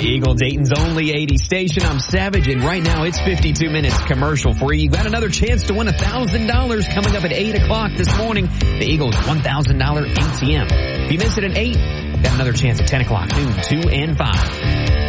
Eagle, Dayton's only 80 station. I'm Savage, and right now it's 52 minutes commercial free. You got another chance to win $1,000 coming up at 8 o'clock this morning. The Eagles $1,000 ATM. If you miss it at 8, got another chance at 10 o'clock, noon, 2, and 5.